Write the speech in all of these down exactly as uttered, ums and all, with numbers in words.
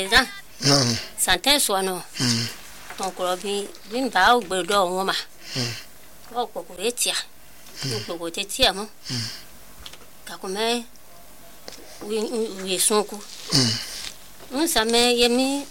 Pesa. Mm. Santen suano. Mm. Ton krobi bin ba ogbedo won ma. Mm. O popo etia. Popo tetia mo. Mm. Ka come wi wi sonku. Mm. Un same yemi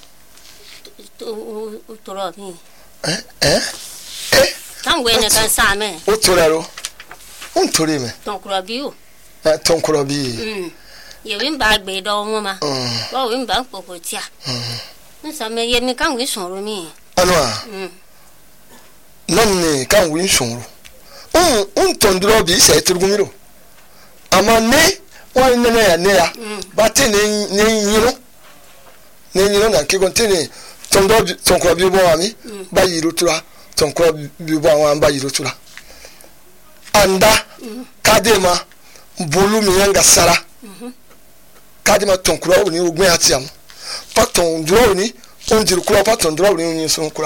utoro mi. Eh eh eh Kan we ne kan same. Utoraro. Untori me. Ton krobi o. Eh ton krobi. Mm. Ye win ba gbedo won ma. Mm. Wo win ba popo tia. Mm. Un same yemi kan wi sonro mi. Anwa. Mm. Nonni kan win sonro. Un un tondro bi se turgumiro. Ama ne wọ́n nene ya ne ya ba te ne ne yiro ne yiro na ke kontene tondo tonkro bi bo ami ba yiro tura tonkro bi bo àwọn ba yiro tura anda kadema bolu mi yanga sara kadema tonkro oni ogun ati am pa tondro oni onjir kura pa tondro oni oni so kura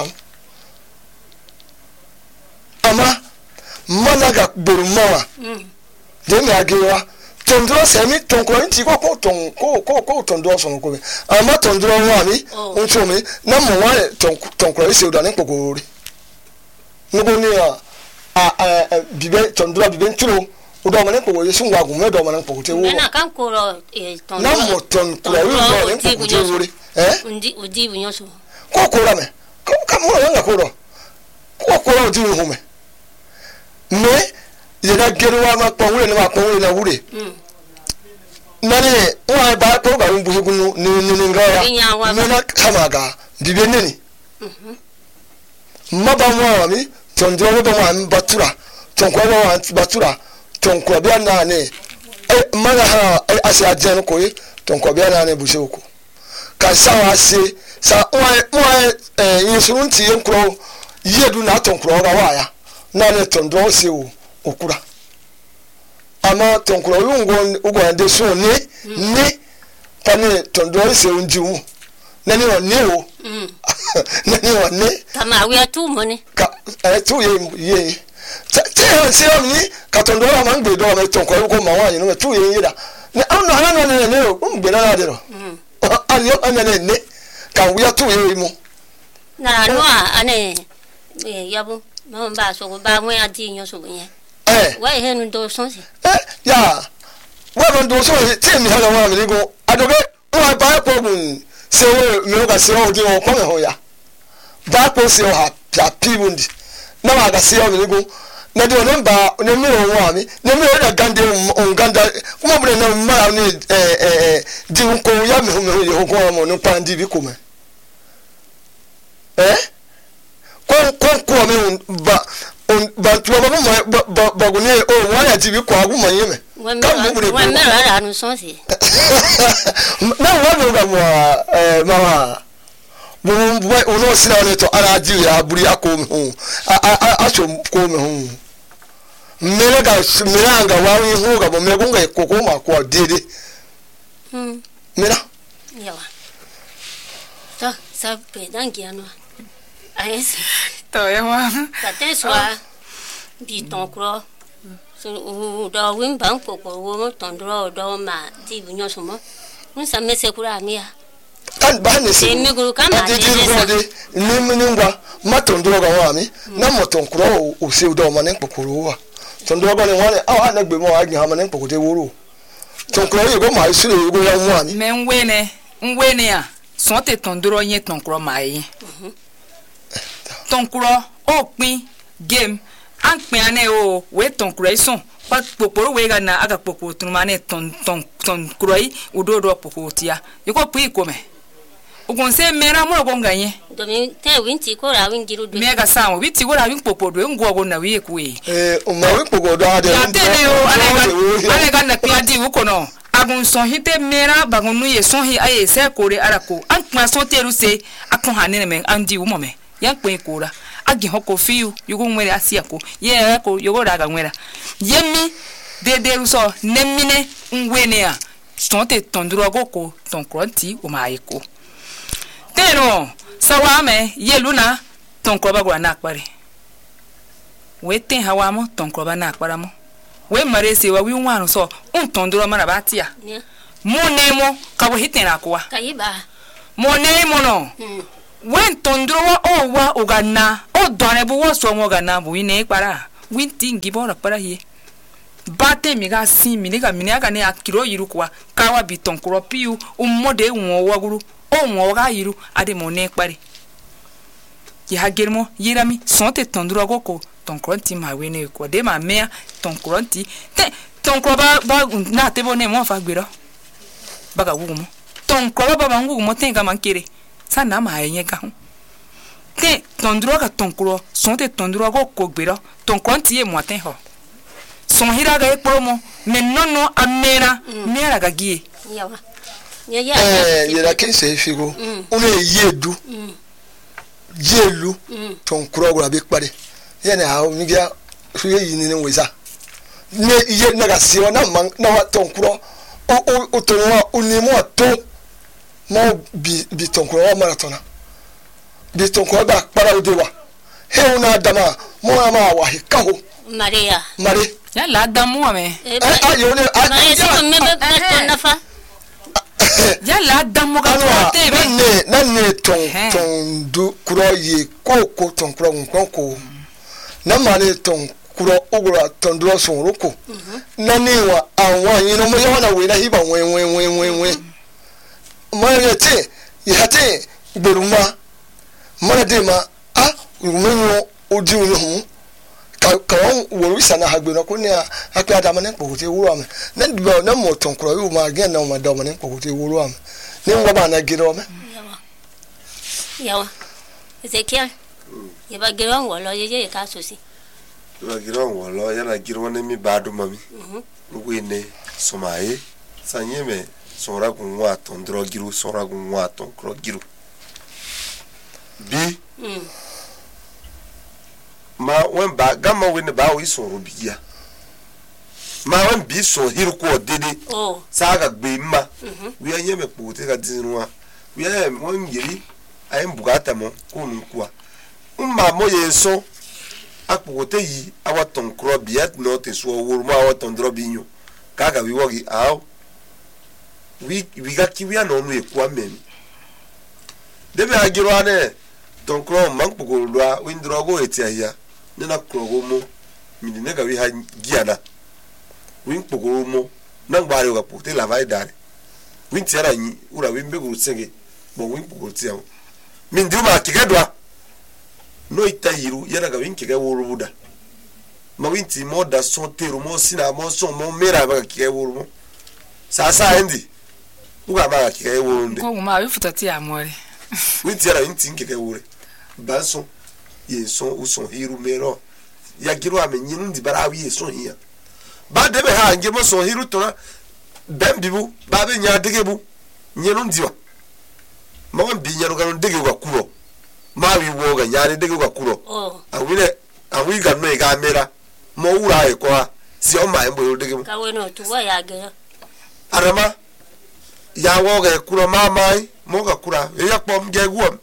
ama managa borumawa de mi agewa tondro semi tonkro nti ko ko ton ko ko ko tondro so ko be ama tondro wa mi oncho mi na mo wa tonkro ise odo ni kokori ngo ni a a bibe tondro bibe nturo odo mo ni ko yesu ngwa gun me do mo ni ko te wo na kan ko ro tondro na mo tonkro wi do ni ko te wo eh undi udi bunyo so ko ko ra me ko ka mo ra ko ro ko ko ra udi hu me me yena gero wa ma pon wure na ma pon wure na wure mm nani wa ba ko ga mbu hegunu ni ni ngara mena kamaga bibe nini mhm maba mo mi tondro mo ba ma batura tonkwa wa batura tonkwa bia na ne eh maga ha asia jen ko yi tonkwa bia na ne bushe ko ka sa wa se sa wa wa eh yisurunti yenkro yedu na tonkro ga wa ya na ne tondro se o okura ama tonkro yungo ugo ande so ni ni pane tondro se unjimu nani o ni o mm nani o ni kama wi atu mo ni ka eh tu ye ye te se o ni ka tondro ma ngbe do ma tonkro ko ma wa yin no tu ye yida ni anu ana na ne ne o ngbe na de ro mm ani o ana ne ne ka wi atu ye mu na no ane eh yabo mo ba so ba mo ati yin so yen eh wa he nu do so si eh ya wa do so ti mi ha ga wa mi go adobe wa ba ko bun se wo mi ga se o di o ko me ho ya ba ko se o ha pia pibundi na wa ga se o mi go na de o ba ne mi o wa mi ne mi o da gande on ganda kuma bure na ma ni eh eh di ko ya mi ho mi ho ko mo no pandi bi ko me eh ko ko ko me ba on ba tu ba ba ba gune o wa ya ti bi ko agu mo yeme ka mo bure wa me ra nu so si na wa no ga mo eh mama bo bo ono sira ole to ara ji ya buri akọ me hu a a so ko me hu mere ga mere anga wa wi hu ga bo me gunga ko ko ma ko dede hm mira yawa to sa pe dangi ano ayes to yawa ta te swa bi ton kro so do win ban ko ko wo tondro do ma di bunyo so mo un sa me se kura mi ya kan ba ne se mi guru kan ma de de ni mi ngwa ma tondro ga wa mi na mo ton kro o se do ma ne kokoro wa tondro ga ne wa ne a na gbe mo a gin ha ma ne kokoro te woro ton kro yi go ma isure yi go ya wa mi me nwe ne nwe ne a so te tondro yin ton kro ma yin ton kro o pin game an pin ane o we ton kro ison pa poporo we ga na aga popo tun ma ne ton ton ton kro yi udo do popo tia yiko pi ko me ugon se mera mo go nganye do mi te win ti ko ra win giru do me ga sa mo biti wo ra win popo do ngo go na wi ku e eh o ma wi popo do ade ya tele o ale ga ale ga na pia di wo ko no agun son hite mera bagun nu ye son hi aye se kore arako an ma so teru se akon hanene men andi wo mo me yan pe ko ra agi hoko fiu yugo nwere asia ko ye ko yugo daga nwera yemi de de so nemine ngwene a sonte tondro goko ton kronti o mai ko tero sawa me yeluna ton kroba gwa na akpare we ten hawa mo ton kroba na akpara mo we mare se wa wi nwa so un tondro mara batia mu nemo ka bo hitena ko wa kayiba Mone mono. When tondro o wa ogana o done bu wo so mo gana bu ine para. Win ting gibora para hi. Bate mi ga si mi ga mi ga ne akiro yiru kwa kawa bi tonkro piu umode won waguru o won ga yiru ade mone pare. Ye ha germo yirami sonte tondro goko tonkro ti ma we ne ko de ma mea tonkro ti te tonkro ba ba na te bone mo fa gbero. Baga wugumo tonkro ba ba ngugumo tenga mankere. Ça n'a pas rien à faire. Te ton droit à ton cro, son te ton droit au cogbera, ton compte y est moitin. Son hiraga est promo, mais non, non, à mera, mera gagie. Eh, il y a qui c'est figo. On est yedu. Yelu, ton cro avec pare. Il y a un miga, je suis in une wisa. Ne y n'a si on a man, n'a ton cro, au au tournoi, on est moi ton. Mo bi bi tonkoro wa maratona bi tonkoro ba para odewa he una dama mo ma wa hikaho Maria Maria ya la damu ame eh ayo ne Maria se me be na fa ya la damu ga te be ne na ne ton ton du kuro ye ko ko tonkoro nko ko na ma ne ton kuro ogura ton do so roko na ne wa awon yin no mo ya na we na hiba wen wen wen wen wen Marete, yate, beruma, maradema, ah, umenyo, odiuno, kawan, worisa na hagbena kunia, akwa damane pote wuram. Nan diba na moton kro yu ma gen na ma damane pote wuram. Ne ngwa na giro me. Yawa. Yawa. Ezekiel. Yeba giro ngolo yeje ka sosi. Yeba giro ngolo yana giro ne mi badu mami. Mhm. Ngwene somaye, sanyeme. Sora kunwa ton drogiru sora kunwa ton krogiru bi mm. Ma wen ba gama wen ba wi so robiya ma wen bi so hiru ko dede oh saga gbe ma mhm wi anye me pote ka dinwa wi anye won yiri ayi bugata mo ko nunkwa umma mo yeso apote yi awa ton krobia no te so wuru ma awa ton drobinyo kaga wi wogi aw we we got kiwi no no ekwa mem debe agiro ane ton kro man pogo lwa windro go etia ya ne na kro go mo mi ne ga wi ha giana win pogo mo na gbare ga pote la vai dare win tiara yi ura win be go senge bo win pogo tia mi ndu ma kigedwa no itayiru yana ga win kige woro buda ma win ti mo da son tero mo sina mo son mo mera ba kige woro mo sa sa endi uga ba kike wonde ko ma wi futati amore winti ara winti kike wore banso ye son u son hiru mero ya giro amenyinu ndi bara wi ye son hiya ba de be ha nge mo son hiru to ben bibu ba be nya degebu nyenu ndiwa ma won bi nyenu kan dege kwa kuro ma wi wo ga nya dege kwa kuro oh awile awi ga no e ga mera mo ura e ko si o ma e bo dege ka we no tu wa ya ge arama ya woga kura mamai moga kura ya pom geguam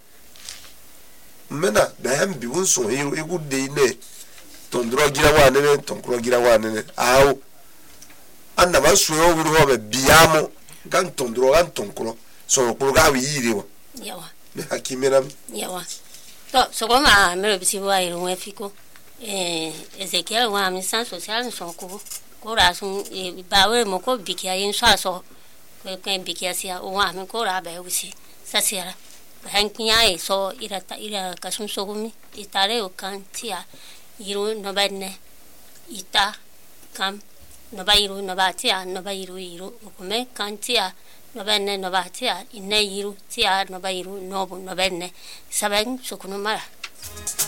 mena da hem bi won so hiru egu de ne ton dro gira wa ne ton kro gira wa ne aw anda ba so yo wuru ho be biamo gan ton dro gan ton kro so kro ga wi yire wa yawa me hakimena yawa to so ko ma me bi si wa iru we fiko eh Ezekiel wa mi san social so ko ko ra sun ba we mo ko bi ki ayin so so kwen bikiasia wa me ko ra ba usi sasiara hankinya e so ira ta ira kasun sogumi itare o kantia iru no benne ita kam no ba iru no ba tia no ba iru iru okume kantia no benne no ba tia inne iru tia no ba iru no bu no benne saben sukunu mara